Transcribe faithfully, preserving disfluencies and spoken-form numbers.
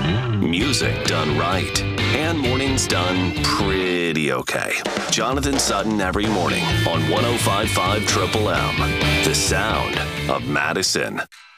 Music done right. And mornings done pretty okay. Jonathan Sutton every morning on one oh five point five Triple M. The sound of Madison.